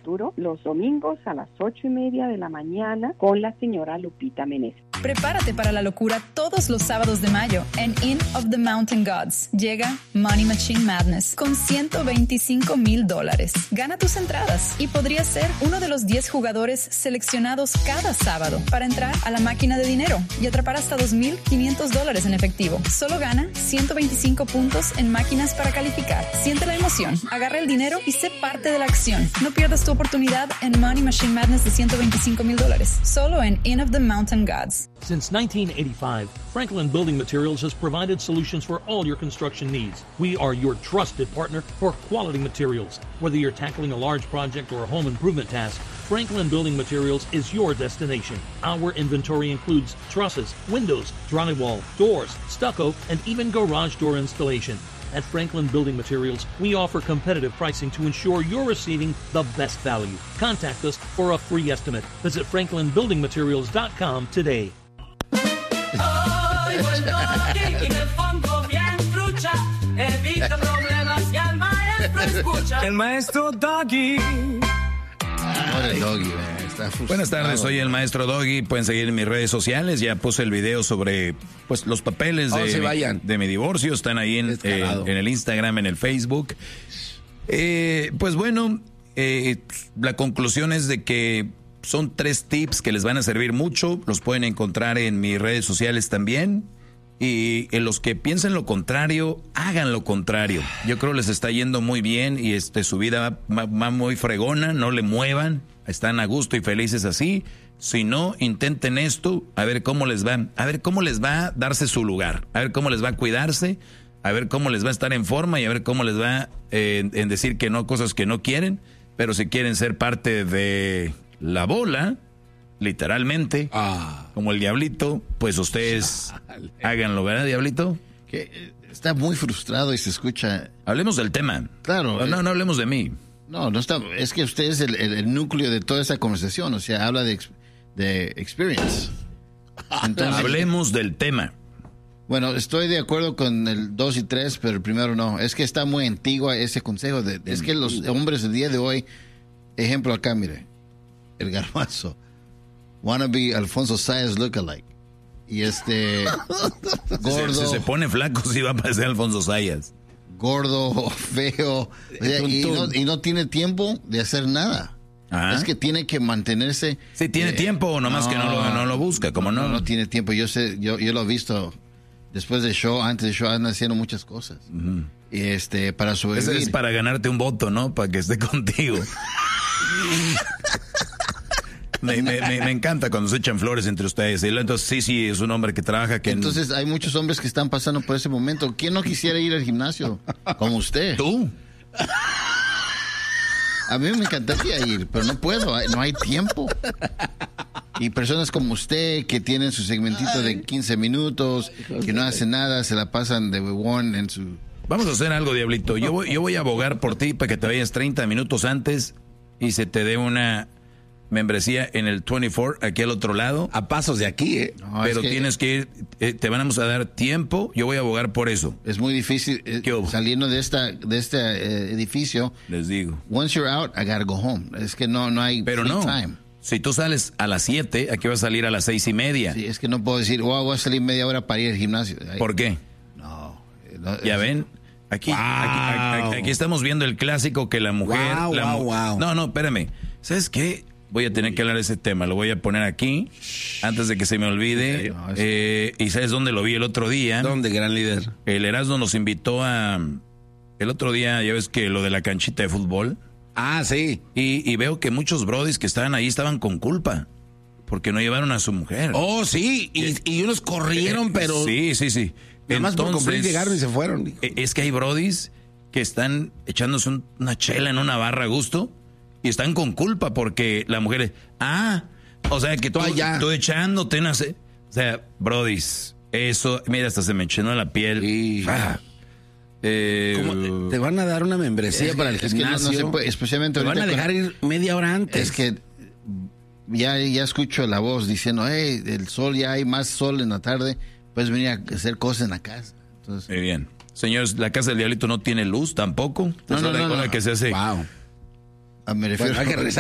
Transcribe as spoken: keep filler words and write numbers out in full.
futuro los domingos a las ocho y media de la mañana con la señora Lupita Meneses. Prepárate para la locura todos los sábados de mayo en Inn of the Mountain Gods. Llega Money Machine Madness con ciento veinticinco mil dólares. Gana tus entradas y podrías ser uno de los diez jugadores seleccionados cada sábado para entrar a la máquina de dinero y atrapar hasta dos mil quinientos dólares en efectivo. Solo gana ciento veinticinco puntos en máquinas para calificar. Siente la emoción, agarra el dinero y sé parte de la acción. No pierdas tu oportunidad en Money Machine Madness de ciento veinticinco mil dólares. Solo en Inn of the Mountain Gods. Since nineteen eighty-five, Franklin Building Materials has provided solutions for all your construction needs. We are your trusted partner for quality materials. Whether you're tackling a large project or a home improvement task, Franklin Building Materials is your destination. Our inventory includes trusses, windows, drywall, doors, stucco, and even garage door installation. At Franklin Building Materials, we offer competitive pricing to ensure you're receiving the best value. Contact us for a free estimate. Visit franklin building materials dot com today. El maestro Doggy. Doggy, Buenas tardes, soy el maestro Doggy. Pueden seguir en mis redes sociales. Ya puse el video sobre pues los papeles de, oh, mi, de mi divorcio. Están ahí en, eh, en el Instagram, en el Facebook. Eh, pues bueno, eh, la conclusión es de que son tres tips que les van a servir mucho. Los pueden encontrar en mis redes sociales también. Y en los que piensen lo contrario, hagan lo contrario. Yo creo les está yendo muy bien y este su vida va, va muy fregona. No le muevan, están a gusto y felices así. Si no, intenten esto, a ver cómo les va, a ver cómo les va a darse su lugar, a ver cómo les va a cuidarse, a ver cómo les va a estar en forma y a ver cómo les va eh, en, en decir que no, cosas que no quieren. Pero si quieren ser parte de la bola, literalmente, ah. como el diablito, pues ustedes Chale. háganlo, ¿verdad, diablito? Que está muy frustrado y se escucha. Hablemos del tema. Claro. No, no, no hablemos de mí. No, no está. Es que usted es el, el, el núcleo de toda esa conversación. O sea, habla de, de experience. Entonces, hablemos del tema. Bueno, estoy de acuerdo con el dos y tres, pero el primero no. Es que está muy antigua ese consejo. De, es que los hombres del día de hoy, ejemplo acá, mire, el garbanzo. Wanna be Alfonso Sayas lookalike. Y este gordo. Si se, se pone flaco, sí va a parecer Alfonso Sayas. Gordo, feo. O sea, y, no, y no tiene tiempo de hacer nada. Ajá. Es que tiene que mantenerse. Sí, tiene eh, tiempo, nomás no, que no lo, no lo busca, como no. No, no tiene tiempo. Yo sé, yo, yo lo he visto después del show, antes del show, andan haciendo muchas cosas. Uh-huh. Y este, para sobrevivir. Ese es para ganarte un voto, ¿no? Para que esté contigo. Me, me, me, me encanta cuando se echan flores entre ustedes. Entonces, sí, sí, es un hombre que trabaja. Que Entonces, hay muchos hombres que están pasando por ese momento. ¿Quién no quisiera ir al gimnasio? Como usted. ¿Tú? A mí me encantaría ir, pero no puedo. No hay tiempo. Y personas como usted que tienen su segmentito de quince minutos, que no hacen nada, se la pasan de huevón en su... Vamos a hacer algo, diablito. Yo voy, yo voy a abogar por ti para que te vayas treinta minutos antes y se te dé una... membresía en el veinticuatro, aquí al otro lado. A pasos de aquí, ¿eh? No, pero es que tienes que ir, eh, te vamos a dar tiempo, yo voy a abogar por eso. Es muy difícil eh, saliendo de esta de este eh, edificio. Les digo. Once you're out, I gotta go home. Es que no, no hay pero no. time. Si tú sales a las siete, aquí vas a salir a las seis y media. Sí, es que no puedo decir, wow, voy a salir media hora para ir al gimnasio. ¿Por qué? No. no ya es... ven, aquí, wow. aquí, aquí, aquí estamos viendo el clásico que la mujer... Wow, la wow, mu- wow. No, no, espérame. ¿Sabes qué? Voy a tener que hablar de ese tema, lo voy a poner aquí antes de que se me olvide. No, eh, ¿Y sabes dónde lo vi el otro día? ¿Dónde, gran líder? El Erasmo nos invitó a... El otro día, ya ves que lo de la canchita de fútbol. Ah, sí. Y, y veo que muchos brodis que estaban ahí estaban con culpa, porque no llevaron a su mujer. Oh, sí, y, y unos corrieron, eh, pero... Sí, sí, sí. Nada más por cumplir llegaron y se fueron. Es que hay brodis que están echándose un, una chela en una barra a gusto... Y están con culpa porque la mujer es, ah, o sea que tú, tú echándote, no sé. O sea, brodis, eso, mira, hasta se me enchinó la piel. Sí. Ah. Eh, ¿Te van a dar una membresía es, para el gimnasio? Es que no, no se puede, especialmente te van a dejar ir media hora antes. Es que ya, ya escucho la voz diciendo, hey, el sol, ya hay más sol en la tarde, puedes venir a hacer cosas en la casa. Entonces, muy bien. Señores, la casa del diablito no tiene luz tampoco. No, no, no, no, no. que se hace. Wow. Me refiero bueno, hay que